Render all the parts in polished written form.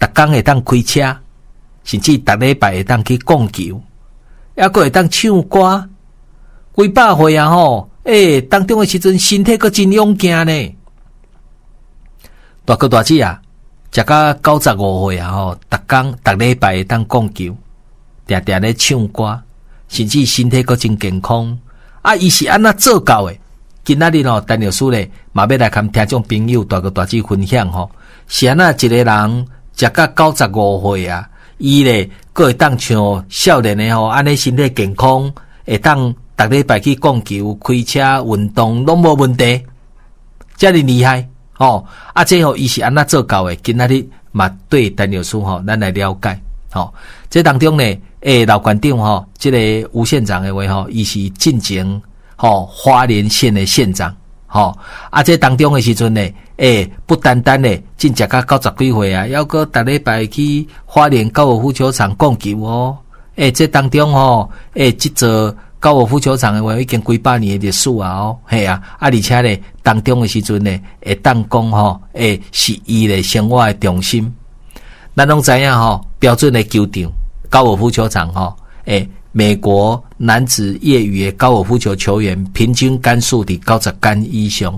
逐工会当开车，甚至逐礼拜会当去讲球，还佫会当唱歌，几百岁啊吼！当中的时阵身体佫真勇健呢。大哥大姐啊，食到95岁啊吼，逐礼拜会当讲球，定定咧唱歌，甚至身体佫真健康。伊是安怎做到的？今仔日单老师咧，嘛要来跟听众朋友大哥大姐分享吼，是安怎一个人食到95岁啊，伊咧佫会当像少年的吼，安尼身体健康，会当逐礼拜去讲球、开车、运动拢无问题，遮尔厉害吼！这伊是安怎做到的？今仔日嘛对陈老师吼，咱来了解吼。这当中呢，老馆长吼，这个吴县长的话吼，伊是进前花莲县的县长这当中的时阵呢，不单单呢，真食到90几岁啊，要搁逐礼拜去花莲高尔夫球场讲球哦。这当中这座高尔夫球场的话，已经几百年的历史啊而且呢，当中的时阵呢，会当讲是伊的生活的重心。咱拢知影标准的球场高尔夫球场美国男子业余的高尔夫球球员平均杆数伫90杆以上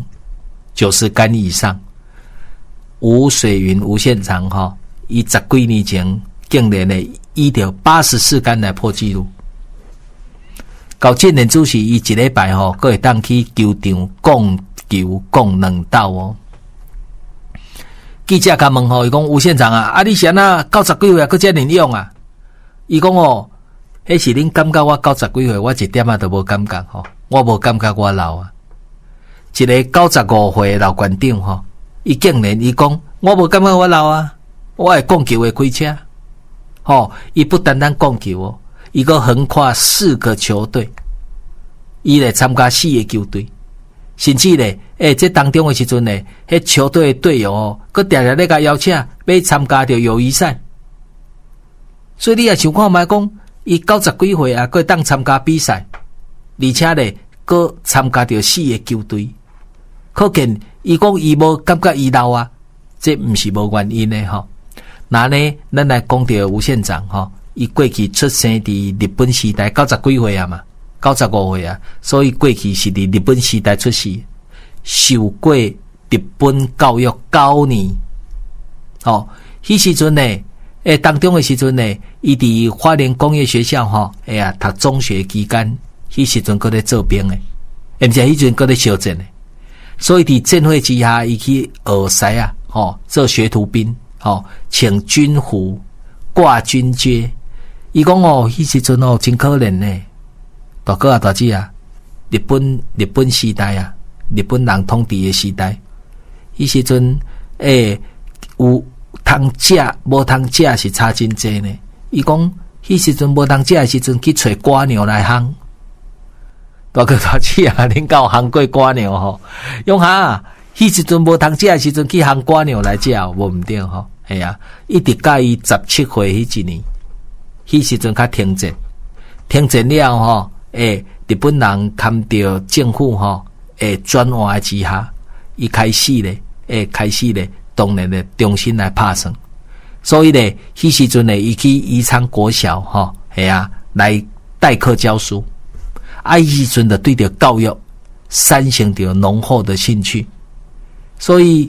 ，90杆以上。吴水云吴县长伊10几年前竟然呢依着84杆来破纪录。高建年主席伊一礼拜佫会当去球场讲球讲2道哦。记者甲问伊讲吴县长啊，你是安那90几岁啊，佫遮尔勇啊？伊讲迄是恁感觉我90几岁，我一点都无感觉我无感觉我老啊。一个95岁的老馆长伊竟然伊讲我无感觉我老啊，我会讲球会开车伊不单单讲球伊佫横跨4个球队，伊来参加4个球队，甚至咧这当中的时阵咧，迄球队的队友佫常常咧甲邀请要参加着友谊赛，所以你也想看卖讲。伊90几岁啊，佫当参加比赛，而且咧，佫参加着4个球队，可见伊讲伊无感觉伊老啊，这毋是无原因的那呢，咱来讲着吴县长伊过去出生伫日本时代90几岁啊嘛，95岁啊，所以过去是伫日本时代出世，受过日本教育9年，迄时阵呢。当中的时阵呢，伊伫花莲工业学校读中学期间，迄时阵搁咧做兵诶，毋是迄阵搁咧小镇诶，所以伫战火之下，伊去学师啊，做学徒兵，穿军服，挂军阶。伊讲迄时阵真可怜呢，大哥啊大姐啊，日本时代啊，日本人统治的时代，迄时阵有。通食无通食是差真济呢。伊讲，迄时阵无通食的时阵去找瓜牛来烘。大哥大姐啊，恁敢有烘过瓜牛用迄时阵无通食的时阵去烘瓜牛来食，无毋对系啊，一直到伊17岁迄一年，迄时阵较停战了日本人看到政府转换之下，伊开始咧。当然咧，重新来拍算，所以咧，迄时阵咧，伊去宜昌国小来代课教书。迄时阵就对着教育产生着浓厚的兴趣。所以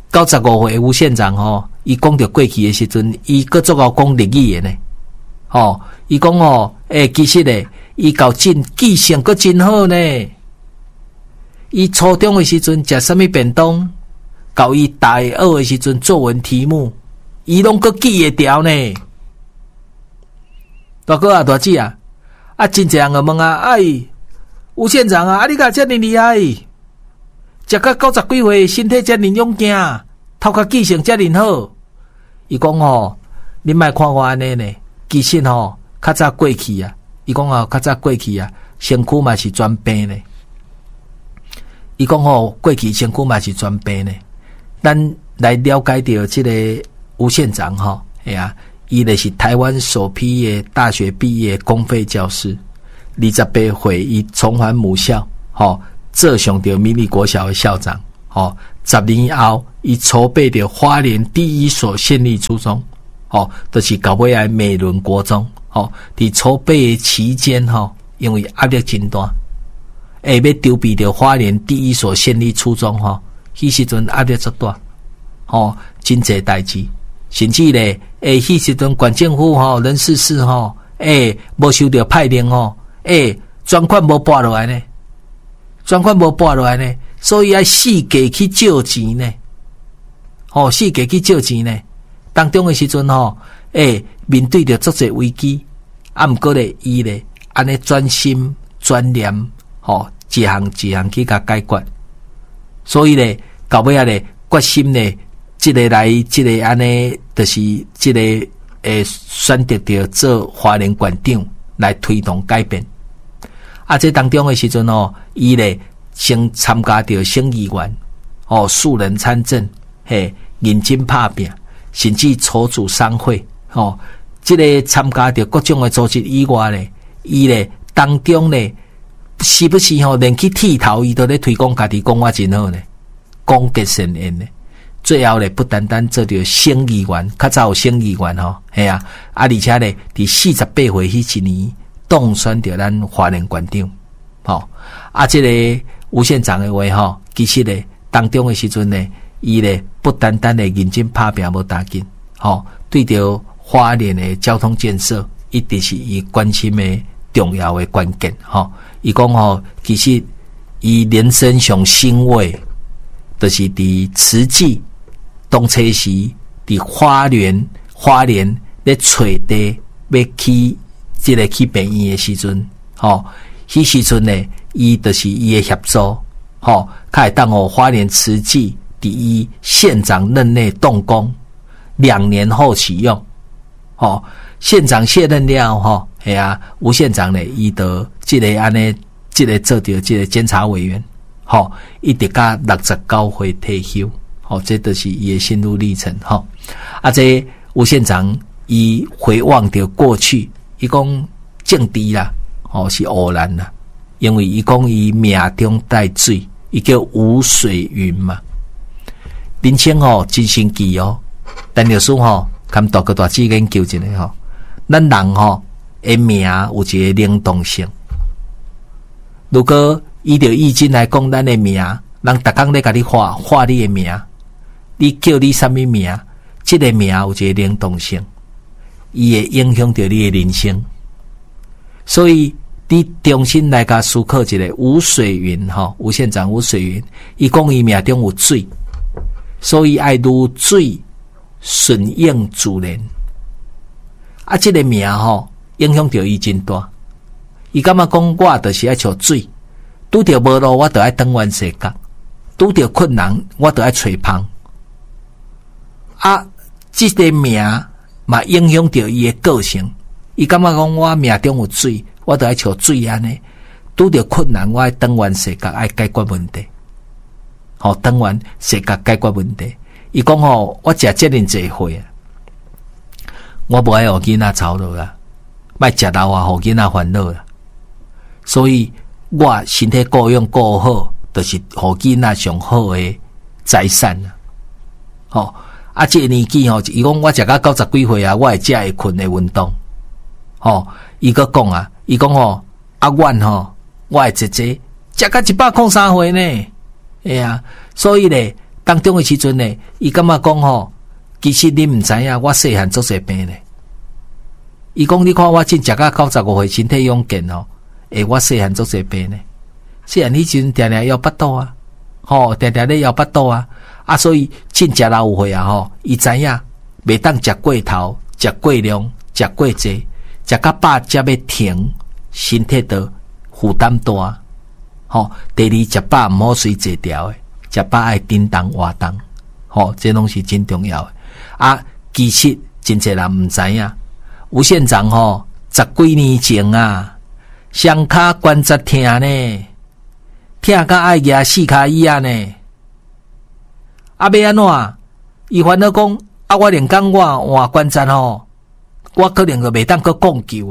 95岁吴县长伊讲着过去的时阵，伊搁做到讲日语的呢。伊讲其实咧，伊搞记性搁真好呢。伊初中的时阵食啥物便当？到伊大2的时阵，作文题目，伊拢阁记会牢呢。大哥啊，大姐啊，真侪人个问啊，吴县长啊，你甲遮尔厉害，食到90几岁，身体遮尔勇健，头壳记性遮尔好。伊讲你莫看我安尼呢，其实较早过去啊，伊讲较早过去啊，身躯嘛是全病呢。伊讲过去身躯嘛是全病呢。咱来了解到这个吴县长伊就是台湾首批的大学毕业公费教师，28岁伊重返母校做上着迷你国小的校长10年后伊筹备着花莲第一所县立初中就是到尾来美伦国中，伫筹备期间，因为压力真大，要丢比着花莲第一所县立初中，迄时阵压力足大，真济代志，甚至咧，迄时阵县政府人事室无收到派令专款无拨落来呢，所以要四界去借钱呢，四界去借钱呢。当中的时阵面对着足侪危机，毋过咧伊咧安尼专心专念，一项一项去甲解决。所以咧到尾咧决心咧，即个安尼，就是即个选择着做花莲县长来推动改变。这当中的时阵伊咧先参加着省议员，素人参政，认真拍拼。甚至筹组商会，这个参加着各种的组织以外咧，伊咧当中咧，是不是连去剃头，伊都咧推广家己讲话真好呢，广结善缘呢。最后咧，不单单做着省议员，较早有省议员而且咧，伫48岁迄一年当选着咱花莲县长，这个吴县长的话其实咧当中的时阵咧。伊咧不单单的认真拍拼无打紧，对着花莲的交通建设，一直是伊关心的重要的关键。伊讲其实伊人生上欣慰，就是伫慈济当初时伫花莲咧找地要去即个去病院的时阵，迄时阵呢，伊就是伊的协助，较会当花莲慈济。第一县长任内动工，2年后启用，县长卸任了吴县长呢，伊得这个安尼，这个做到这个监察委员，一直到69岁退休，这都是伊的心路历程，这吴县长伊回望着过去，伊讲政治啦，是偶然啦，因为伊讲伊命中带水，伊叫吴水云嘛。人生真神奇陈律师跟大哥大姐研究一下咱人的命有一个灵动性。如果依照易经来讲，咱的命，人逐工咧甲你画你的命，你叫你什么名，这个名有一个灵动性，伊会影响到你的人生。所以你重新来甲思考一下，吴水云吴县长吴水云，伊讲伊命中有水。所以爱如水顺应自然，这个名影响到伊真大。伊感觉讲我就是爱像水，拄着无路我就爱转弯世界，拄着困难我就爱找帮。这个名嘛影响到伊的个性。伊感觉讲我命中有水，我就爱像水安尼，拄着困难我爱转弯世界，爱解决问题。当然世界解决问题。伊讲我食这么济岁我不爱互囡仔吵闹啦，莫食老互囡仔烦恼啦。所以我身体顾用顾好，就是互囡仔上好的财产啦。这个年纪伊讲我食到90几岁我会食会困的运动。伊佫讲伊讲阮我会姐姐食到103岁呢。所以咧，当中的时阵咧，伊感觉讲其实你唔知影，我细汉做些病咧。伊讲你看我真食到95岁，身体勇健我细汉做些病咧。细汉迄阵定定腰腹肚定定咧腰腹肚所以真食老有岁伊知影袂当食过头、食过量、食过济，食到饱才要停，身体就负担大。第二食饱毋好随坐条的，食饱爱叮当活动，这拢是真重要的。其实真侪人毋知影，吴县长10几年前双骹关节疼呢，疼到爱举4骹椅呢。要安怎？伊烦恼讲我连讲我换关节我可能就袂当去讲究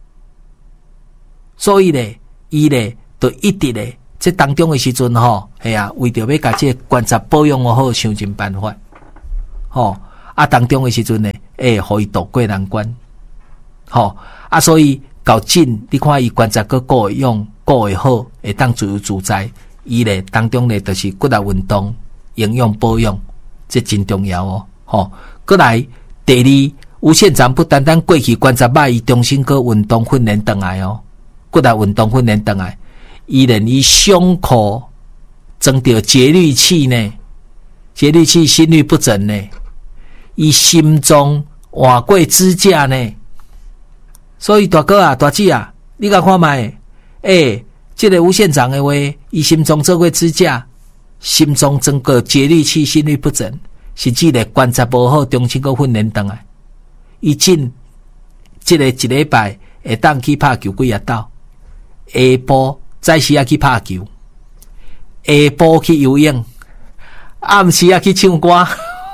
所以咧，伊咧。就一直咧，这当中的时阵为着要甲这关节保养好，想尽办法。当中的时阵咧， 互伊渡过难关。所以到真你看伊观察个顾会用顾会好，会当自由自在。伊咧当中咧就是骨力运动、营养保养，这真重要哦。过来第二，吴县长不单单过去观察歹，伊重新个运动训练回来哦，骨力运动训练回来，伊连伊胸口装着节律器呢，节律器心律不整呢，伊心脏换过支架呢。所以大哥啊、大姐啊，你甲看卖，这个吴县长的话，伊心脏做过支架，心脏整个节律器心律不整，甚至咧观察无好，重新个训练回来。伊进这个一礼拜会当去拍球几啊斗，下晡早时啊去拍球，下晡去游泳，暗时啊去唱歌。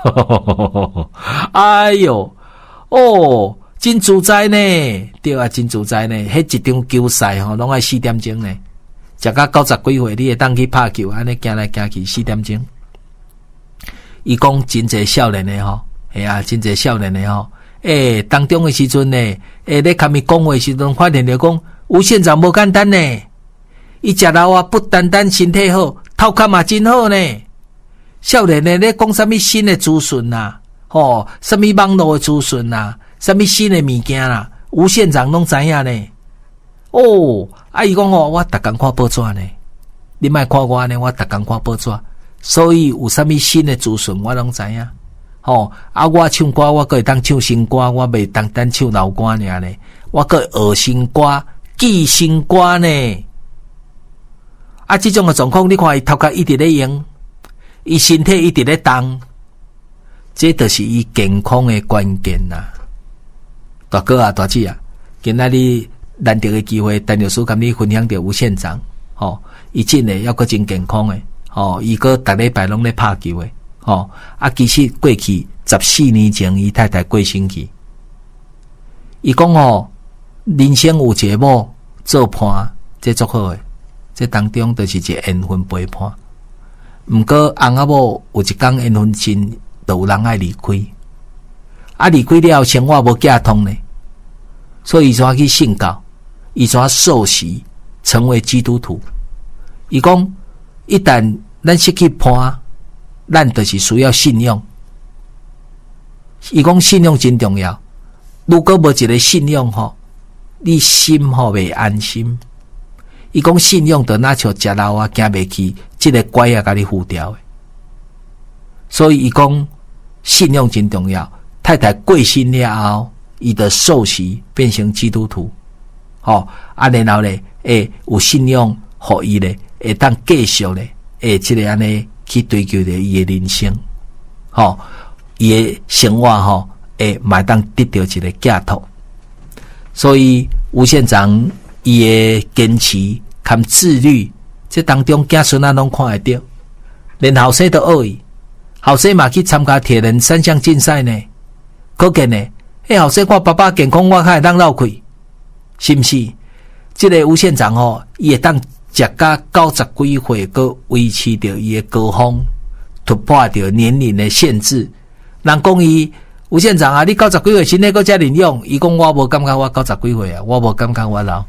哎哟，真自在呢，对啊，真自在呢。迄一场球赛拢爱4点钟呢，食到90几岁，你会当去拍球，安尼行来行去4点钟。伊讲真侪少年的真侪少年的当中的时阵呢，咧看伊讲话时阵，发现着讲吴县长无简单呢。伊食老啊，不单单身体好，头壳嘛真好呢。少年的咧讲什么新的资讯呐，什么网络的资讯呐，什么新的物件啦，吴县长拢知影呢。伊讲我逐工看报纸呢，你莫看我呢，我逐工看报纸，所以有什么新的资讯我拢知影。我唱歌我可会当唱新歌，我袂单单唱老歌尔呢，我可会学新歌、记新歌呢。这种的状况，你看伊头壳一直咧用，伊身体一直咧动，这就是伊健康的关键啦。大哥啊、大姐啊，今仔日难得的机会，陈律师跟你分享着吴县长，伊真诶还阁真健康诶，伊阁逐礼拜拢咧拍球诶。其实过去14年前，伊太太过身去。伊讲人生有一个某做伴，这足好诶。这当中就是一个缘分陪伴。毋过翁仔某有一天缘分尽，就有人爱离开。离开了后，生活无寄通呢，所以伊怎去信教，伊怎受洗成为基督徒。伊讲，一旦咱失去伴，咱就是需要信用。伊讲信用真重要，如果无一个信用你心袂安心。伊讲信用就那像食老啊，行袂去，这个拐啊，甲你扶掉的。所以伊讲信用真重要。太太过身了后，伊的受洗变成基督徒，然后咧，有信用，互伊咧，会当继续咧，这个安尼。去追求着伊的人生，伊的生活嘛当得到一个寄托。所以吴县长伊的坚持含自律，这当中子孙仔拢看会到，连后生都学伊，后生嘛去参加铁人3项竞赛呢。可见呢，后生看爸爸健康，我较会当绕开，是毋是？这个吴县长伊会当。食到90几岁，佮维持着伊的高峰，突破着年龄的限制。人讲伊吴县长啊，你90几岁身体佮遮灵勇，伊讲我无感觉我90几岁啊，我无感觉我老。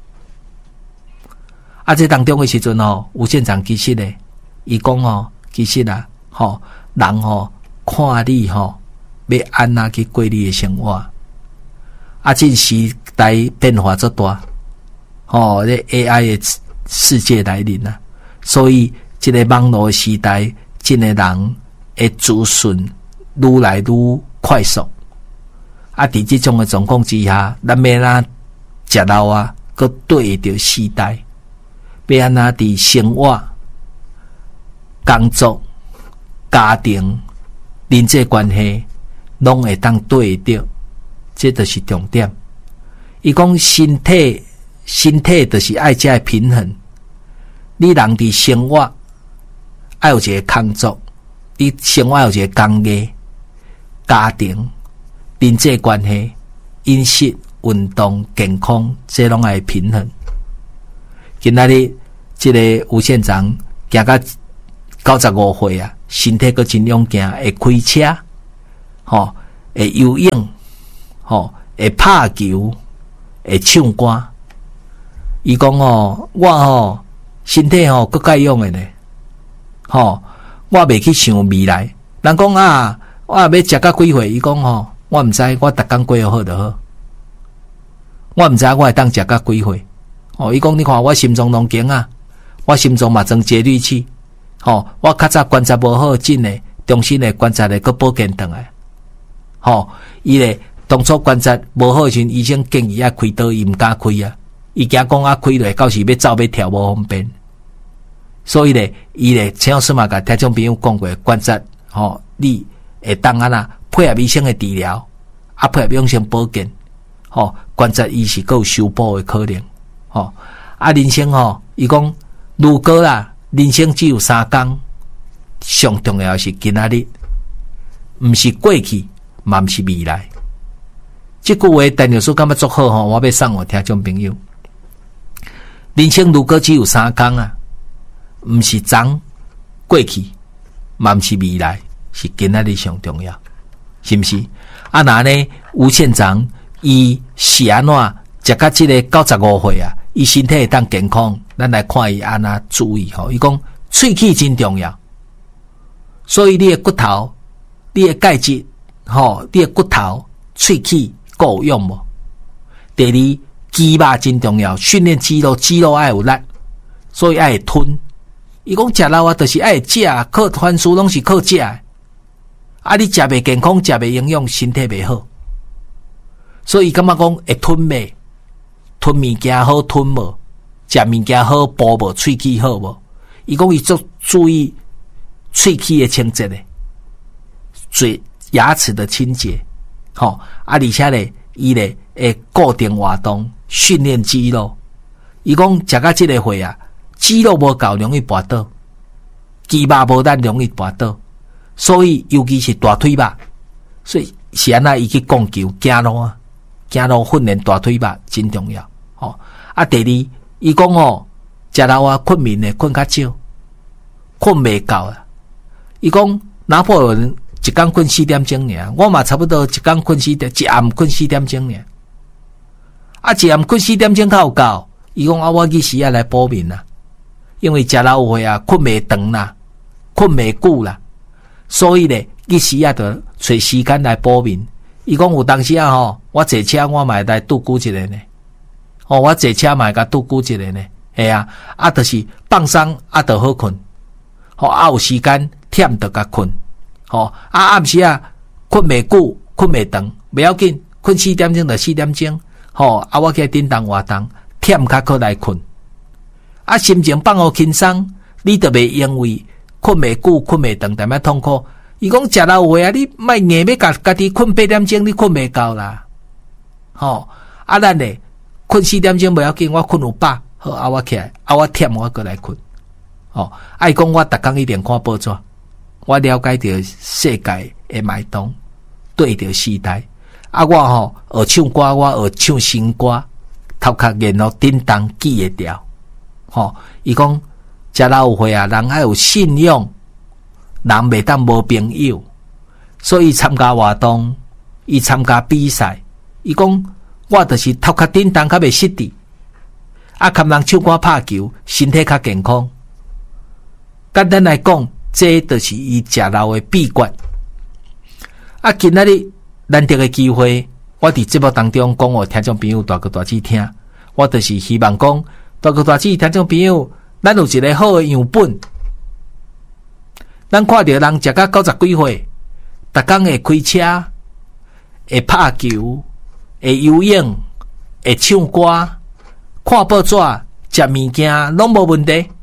这当中的时阵吴县长其实咧，伊讲其实人看你要安怎去过你的生活。这时代变化足大，这 AI 的世界来临啊，所以这个网络时代，真个人的资讯愈来愈快速。伫这种的状况之下，咱要安怎食老啊，佮对着时代，要安怎伫生活、工作、家庭、人际关系，拢会当对着，这就是重点。伊讲身体就是爱这平衡。你人伫生活爱有一个工作，你生活有一个工业、家庭、人际关系、饮食、运动、健康，这拢爱平衡。今仔日这个吴县长行到95岁啊，身体阁真勇健，会开车， 会游泳，会拍球，会唱歌。伊讲我身体佫该用的呢。我袂去想未来。人讲我要食到几岁？伊讲我毋知，我逐工过好就好。我毋知我会当食到几岁。伊讲你看我心脏拢惊我心脏嘛装节律器。我较早关节无好，真诶，重新诶关节诶，佫保健转来。伊咧当初关节无好时，医生建议开刀，伊毋敢开啊。伊惊讲开落，到时要走要跳无方便。所以咧，伊咧陈老师嘛甲听众朋友讲过，关节你会当配合医生诶治疗，配合养生保健，关节伊是佫有修补诶可能。人生伊讲如果人生只有3天，上重要是今仔日，毋是过去，嘛毋是未来。这句话陈老师感觉足好我要送互听众朋友。人生如果只有3天毋是昨过去，嘛毋是未来，是今仔日上重要，是毋是？若呢，吴县长伊是安怎食到这个95岁伊身体会当健康，咱来看伊安怎注意伊讲喙齿真重要，所以你的骨头、你的钙质、你的骨头、喙齿够用无？第二，肌肉真重要，训练肌肉，肌肉爱有力，所以爱吞。伊讲食肉就是爱食，靠番薯拢是靠食的。你食袂健康，食袂营养，身体袂好。所以感觉讲会吞袂？吞物件好吞无？食物件好补无？喙齿好无？伊讲伊足注意喙齿的清洁咧，嘴牙齿的清洁，而且咧，伊咧会固定活动，训练肌肉。伊讲食到这个岁肌肉无够容易跋倒，肌肉无咱容易跋倒，所以尤其是大腿肉，所以是安那伊去讲究走路训练大腿肉真重要。第二，伊讲食肉困眠的困较少，困袂够伊讲拿破仑一天困4点钟尔，我嘛差不多一天困4点，一暗困4点钟尔。一暗困4点钟较有够。伊讲我去时来补眠因为食老岁困袂长啦，困袂久啦，所以咧去时就找时间来补眠。伊讲有当时我坐车我嘛会来拄久一个呢。我坐车嘛会甲拄久一个呢。系就是放松就好困。有时间忝就甲困。暗时困袂久，困袂长，不要紧，困4点钟就4点钟。我起来叮当活动，忝较可来困。心情放好轻松，你就袂因为困袂久、困袂长，但要痛苦。伊讲食老岁你莫硬要家己困8点钟，你困袂够啦。咱咧困4点钟不要紧，我困有饱，好我起来，我忝我过来困。伊讲我逐工一定看报纸，我了解到世界的脉动，对着时代。我学唱歌，我学唱新歌，头壳然后叮当记会掉。伊讲食老岁人爱有信用，人袂当无朋友，所以参加活动，伊参加比赛，伊讲我就是头壳叮当较袂失智，看人唱歌拍球，身体较健康。简单来讲，这就是伊食老的秘诀。今仔日难得的机会，我伫节目当中讲互听众朋友大哥大姐听，我就是希望讲大哥大姐听众朋友，咱有一个好的样本，咱看到人食到90几岁，逐工会开车，会拍球，会游泳，会唱歌，看报纸，食物件拢无问题。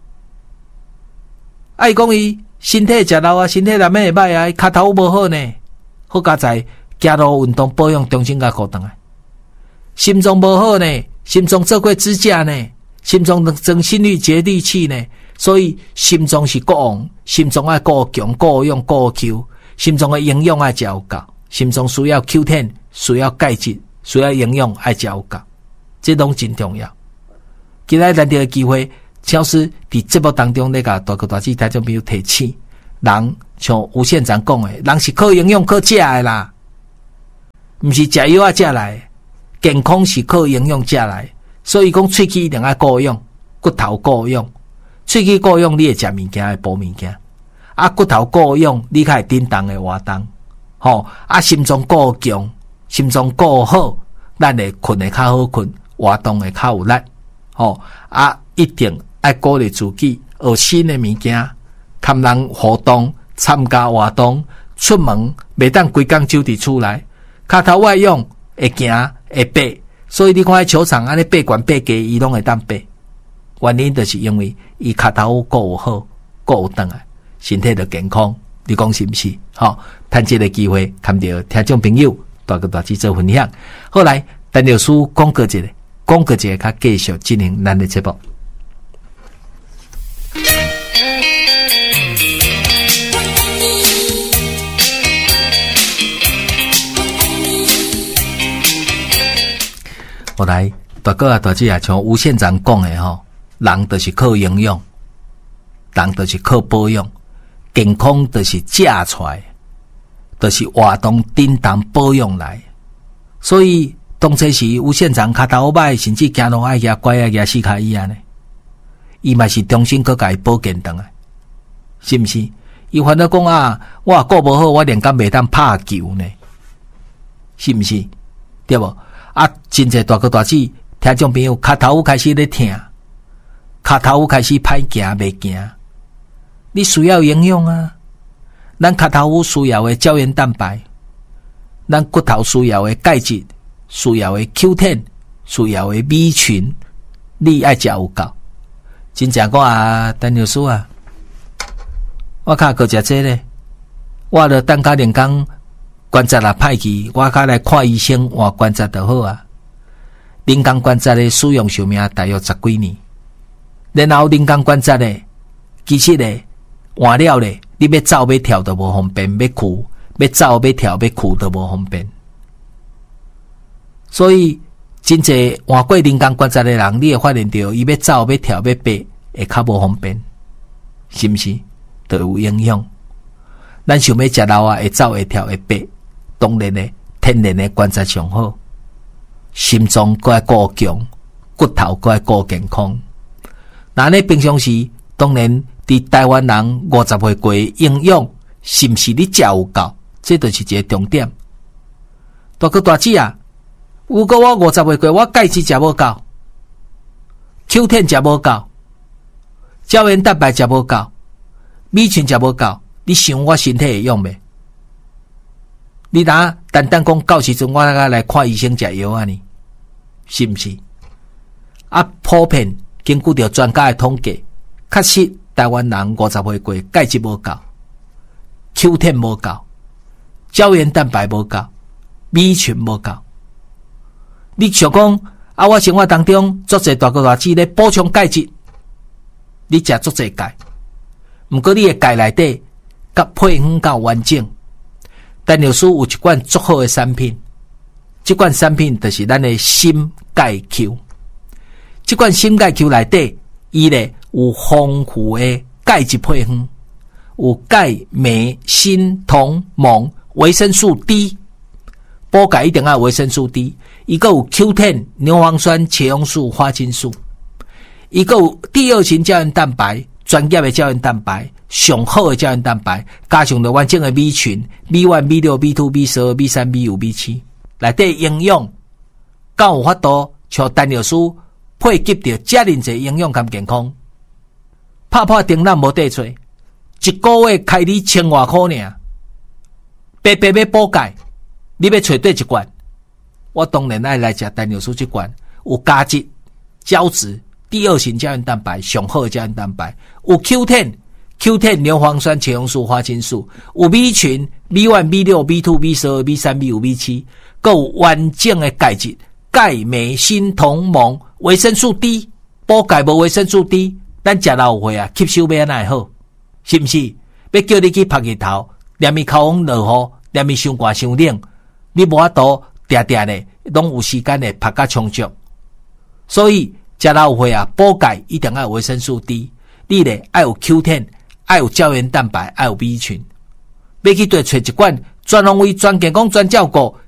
伊讲伊身体食老身体内面会歹脚头无好呢，好佳在走路运动保养重新甲顾倒来。心脏无好呢，心脏做过支架呢，心脏装心率节律器呢，所以心脏是国王，心脏爱够强、够用、够 Q， 心脏的营养爱食有够，心脏需要 Q10， 需要钙质，需要营养爱食有够，这拢真重要。今仔难得的机会。超师伫节目当中咧，甲大哥大姐听众朋友提醒，人像吴县长讲的，人是靠营养靠食的啦， 毋是食药食来的，健康是靠营养食来的。所以讲喙齿一定要顾用，骨头顾用。喙齿顾用，你会食物件会补物件。啊，骨头顾用，你较会振动会活动。啊，心脏顾强，心脏顾好，咱会困会较好困，活动会较有力。啊，一定爱鼓励自己学新的物件，跟人互动，参加活动，出门袂当规工守伫厝内，骹头外用会行会爬。所以你看喺球场安尼爬悬爬低，伊拢会当爬。原因就是因为伊骹头顾有好，顾有转来，身体就健康。你讲是不是？趁这个机会，看到听众朋友大哥大姐做分享。后来，陈老师讲过一个，较继续进行咱的节目。后来，大哥啊、大姐啊，像吴县长讲的人就是靠营养，人就是靠保养，健康就是食出来，就是活动、振动、保养来。所以，当初时吴县长脚头歹，甚至行路爱举拐啊、举四脚椅啊呢，伊嘛是重新搁家己保健当啊，是毋是？伊烦恼讲啊，我顾无好，我连敢袂当拍球呢，是毋是？对无？啊，真侪大哥大姐听众朋友，脚头开始咧疼，脚头开始歹行袂行，你需要营养啊。咱脚头需要的胶原蛋白，咱骨头需要的钙质，需要的 Q10， 需要的 B 群，你爱食有够。真正讲啊，陈老师啊，我较搁食这咧，我著等甲连工。关节啊歹去，我较来看医生换关节就好啊。人工关节的使用寿命大约10几年，然后人工关节的其实呢换了咧，你要走要跳都无方便，要屈要走要跳要屈都无方便。所以真侪换过人工关节的人，你会发现到伊要走要跳要爬会较无方便，是毋是？都有影响。咱想要食肉啊，会走会跳会爬。当然呢，天然的关节上好，心脏搁爱顾强，骨头搁爱顾健康。那呢平常时，当然伫台湾人50岁过营养，是毋是你食有够？这就是一个重点。大哥大姐啊，如果我50岁过，我钙质食无够 ，Q10 食无够，胶原蛋白食无够，米群食无够，你想我身体会用未？你单单讲到时阵我来看医生食药啊呢，是毋是？啊，普遍根据着专家的统计，确实台湾人50岁过钙质无够 ，Q10 无够，胶原蛋白无够，米群无够。你想讲啊，我生活当中足侪大哥大姐咧补充钙质，你食足侪钙，毋过你的钙内底甲配方够完整。陈老师有一款足好的产品，这款产品就是咱的心钙 Q。这款心钙 Q 内底，伊咧有丰富的钙质配方，有钙、镁、锌、铜、锰、维生素 D， 补钙一定要维生素 D， 伊个有 Q10、牛磺酸、茄红素、花青素，伊个有第二型胶原蛋白。专业的胶原蛋白，上好的胶原蛋白，加上了完整的米群 B1、B6、B2、B12、B3、B5、B7，内底营养，敢有法度像陈老师配给着遮尔济营养跟健康，拍电咱无得找，一个月开你1000多块尔，白白要补钙，你要找对一罐，我当然爱来食陈老师这罐，有胶质、胶质。第二型胶原蛋白，上好的胶原蛋白，有 Q10、牛磺酸、茄红素、花青素，有 B 群 B1、B6、B2、B12、B3、B5、B7，还有完整的钙质，钙、镁、锌、铜、锰，维生素 D， 补钙无维生素 D， 咱食老岁啊，吸收要安怎好？是不是？要叫你去晒日头，连伊口风落雨，连伊伤寒伤冷，你无法度定定的，拢有时间的晒甲充足，所以。食老岁啊，补钙一定要有维生素 D， 你咧爱有 Q10， 爱有胶原蛋白，爱有 B 群。要去对找一罐专门为全健康专照顾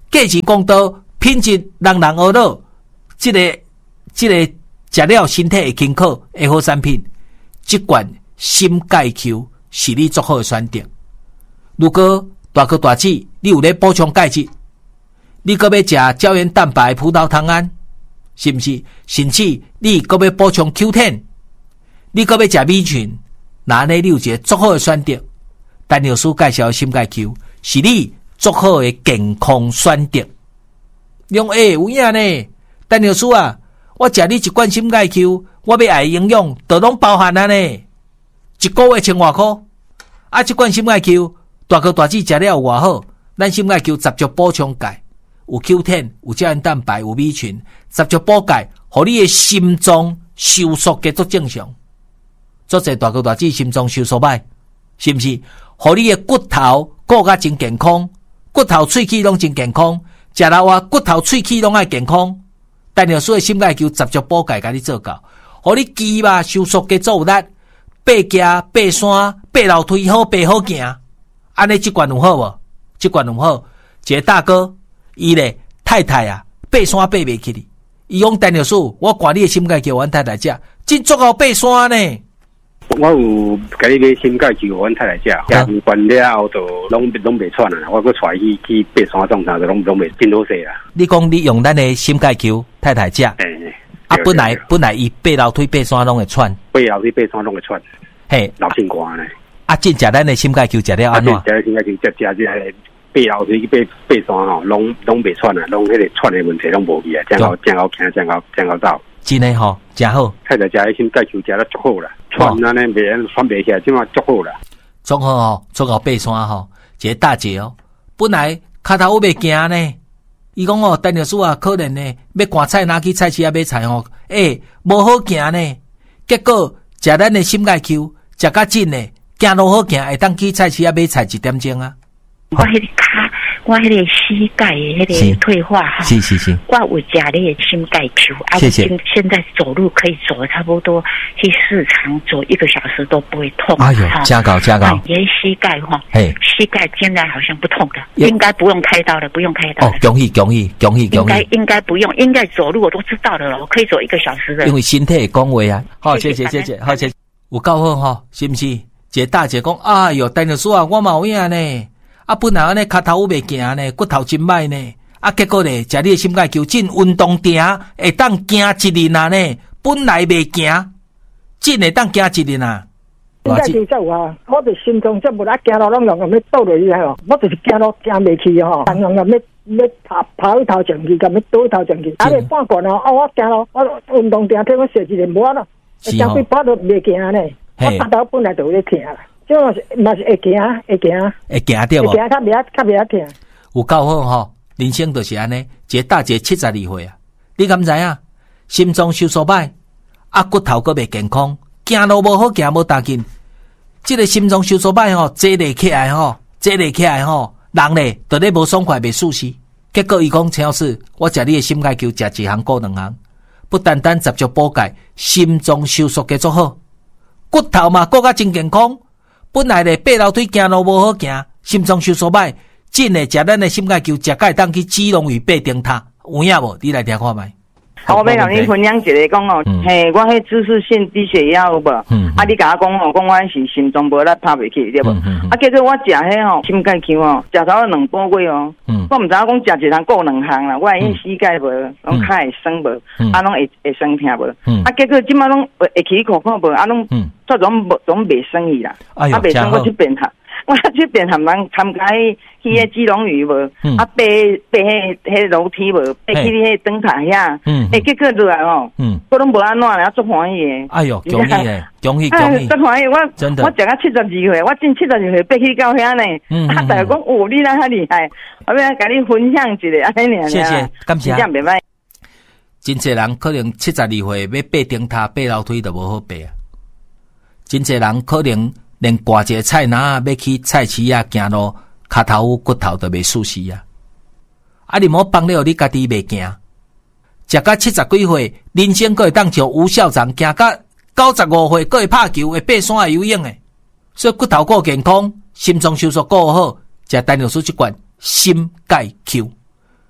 价钱公道，品质人人学乐，这个食了身体会轻巧的好产品，这罐心钙 Q 是你最好的选择。如果大哥大姐你有咧补充钙质，你搁要食胶原蛋白葡萄糖胺，是不是？甚至你搁要补充 Q10， 你搁要食米群，那呢你有一个最好的选择。陈老师介绍的心钙 Q 是你最好的健康选择。用有影呢，陈老师啊，我食你一罐心钙 Q， 我要爱营养都拢包含啊呢，一个月千外块。啊，这罐心钙 Q 大哥大姐食了有偌好，咱心钙 Q 十足补充钙，有 Q10， 有胶原蛋白，有米群，十足补钙，互你的心脏收缩继续正常。做者大哥大姐心脏收缩歹，是不是？互你的骨头顾甲真健康，骨头喙齿拢真健康，食了话骨头喙齿拢爱健康。陈老师的心钙 Q 十足补钙，甲你做到，互你肌肉收缩继续有力，爬行、爬山、爬楼梯好爬好行。安尼这罐有好无？这罐有好。一个大哥，伊咧太太啊，爬山爬袂起哩。伊讲陈老师，我挂你的心钙 Q， 阮太太食，真足好爬山呢。 我有甲你买心钙 Q， 阮太太食，食完了后就拢袂喘啦。我搁带伊去爬山种啥，就拢袂真好势啦。 你讲你用咱的心钙 Q， 太太食，本来伊爬楼梯爬山拢会喘， 爬楼梯爬山拢会喘， 嘿， 脑筋寒呢。 真食咱的心钙 Q 食了安怎？ 食心钙 Q 食这爬楼梯去爬山吼，拢袂喘啊，拢迄个喘的问题拢无去啊，正好行，正好走。 真诶吼，真好。 太太食心钙 Q 食得足好啦，喘安尼袂喘袂起来，即马足好啦。 足好吼，足好爬山吼，一个大姐哦，本来骹头袂行呢，伊讲哦，陈老师啊，可能呢要赶菜拿去菜市啊买菜吼，无好行呢。结果食咱的心钙 Q， 食较紧呢。行路好行，会当去菜市啊买菜1点钟啊。 我迄个骹，我迄个膝盖的迄个退化哈， 是， 我有食你的心钙 Q， 谢谢。 现在走路可以走差不多去市场走1个小时都不会痛。 哎呦，加高！ 你的膝盖哈，膝盖现在好像不痛的，应该不用开刀了，不用开刀了。 哦，恭喜！ 应该不用，应该走路我都知道了，我可以走1个小时的。 因为身体会讲话啊。好，谢谢，好谢，有够好哈，是不是？一个大姐讲，哎哟，陈老师啊，我嘛有影呢。本来安尼脚头袂行呢，骨头真歹呢。结果咧，食你的心钙 Q 进运动定会当行一日啊呢。本来袂行，真会当行一日啊。 心钙 Q 才有啊，我就心脏这无啦，行路拢用要倒落去吼，我就是行路行袂去吼，常常要跑一头上去，甲要倒一头上去。咧半罐哦，我行路我运动定替我设一个无啊咯，相对跑都袂行呢。我脚头本来就有疼啦，即嘛是会行对无？会行较袂疼。 有够好吼，人生就是安尼。一个大姐72岁啊，你敢知影？心脏收缩歹，骨头阁袂健康，行路无好行无踏劲。这个心脏收缩歹吼，坐袂起来吼，人咧就咧无爽快袂舒适。结果伊讲陈老师，我食你的心钙 Q 食1项顾2项，不单单十足补钙，心脏收缩继续好。骨头嘛，骨甲真健康。本来咧爬楼梯行路无好行，心脏收缩歹，真诶食咱诶心钙 Q， 食甲会当去基隆屿爬顶塔，有影无？你来听看觅。 我要甲你分享一个讲哦，嘿，我迄姿势性低血压有无？你甲我讲哦，讲我是心脏无力拍袂起，对无？结果我食迄吼心钙 Q 哦，食头2个月哦，我毋知影讲食1项顾2项啦，我因膝盖无，拢较会酸无，拢会酸疼无。结果即摆拢会起苦看无，拢做拢袂酸去啦，袂酸我去变下。我去变含人参加去迄基隆屿无，爬迄楼梯无，爬去迄灯塔遐，结果落来哦，我拢无安怎啦，足欢喜诶。 哎哟，恭喜咧，恭喜！ 足欢喜，我食到72岁，我真72岁爬去到遐呢。大家讲哦，你哪遐厉害？我要甲你分享一个安尼尔。 谢谢，感谢。 这样袂歹。 真侪人可能72岁要爬顶塔、爬楼梯都无好爬啊。真侪人可能。连挂一个菜篮要去菜市啊行路，脚头骨头都袂舒适啊！你莫帮了你家己袂行，食到70几岁，人生阁会当像吴校长行到95岁，阁会拍球，会爬山，会游泳诶。所以骨头够健康，心脏收缩够好，食陈老师这罐心钙 Q，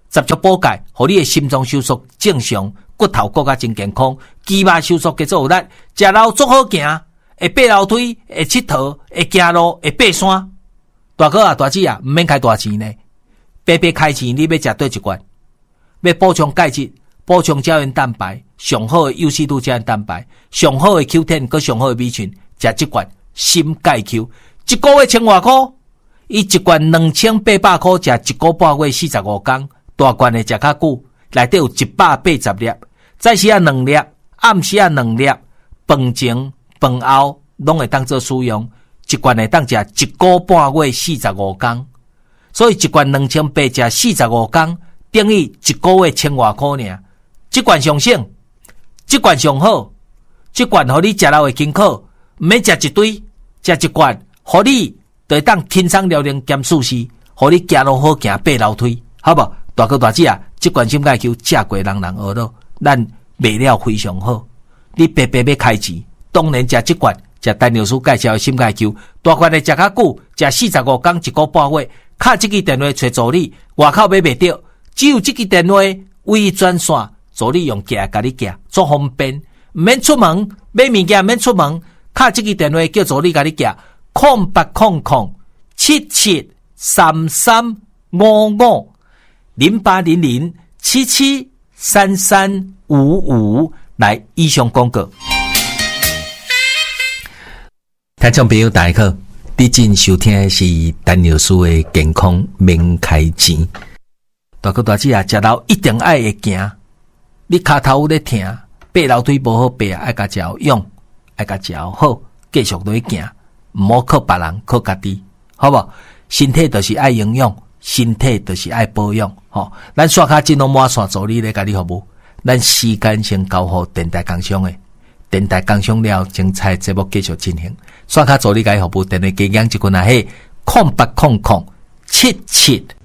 十足补钙，互你的心脏收缩正常，骨头更加真健康，肌肉收缩加做有力，食老足好行，会爬楼梯，会佚佗，会行路，会爬山。大哥啊，大姐啊，毋免开大钱呢，白白开钱，你要食倒一罐？要补充钙质，补充胶原蛋白，上好的优质度胶原蛋白，上好的 Q10， 佮上好的B群，食一罐心钙 Q， 一个月千外块，伊一罐2800块，食一个半月45天，大罐的食较久，内底有180粒，早时啊2粒，暗时啊2粒，饭前饭后拢会当做使用，一罐会当食一个半月45天，所以一罐2800食45天。等于一个月1000外块尔，这罐上省，这罐上好，这罐互你食了会健康，毋免食一堆，食一罐，互你就会当轻松了能减舒适，互你行路好行，爬楼梯，好不？大哥大姐啊，这罐心钙球食过人人学咯，咱卖了非常好，你白白要开钱，当然食这罐，食陈老师介绍的心钙球，大罐的食较久，食45天一个半月，敲这个电话找助理，外口买袂到。只有这个电话唯一专线，助理用寄甲你寄，足方便，唔免出门买物件，免出门，敲这个电话叫助理甲你寄，0800773355，来以上广告。听众朋友大家好，你正收听的是陈老师的健康免开钱。大哥大姐啊，食老一定爱会行，你骹头有咧疼，爬楼梯无好爬，爱甲食用，爱甲食好，继续落去行，毋好靠别人，靠家己，好无？身体就是爱营养，身体就是爱保养，吼。咱刷卡金龙满线助理咧，甲你服务，咱时间先交互电台工商诶，电台工商了，精彩节目继续进行。刷卡助理甲你服务，电话加减一群啊，嘿，080077。